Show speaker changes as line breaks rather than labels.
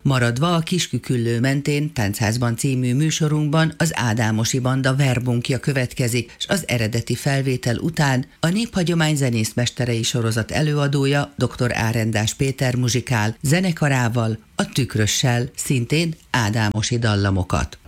Maradva a Kisküküllő mentén Táncházban című műsorunkban az Ádámosi Banda verbunkja következik, és az eredeti felvétel után a Néphagyomány zenészmesterei sorozat előadója dr. Árendás Péter muzsikál zenekarával, a Tükrössel, szintén ádámosi dallamokat.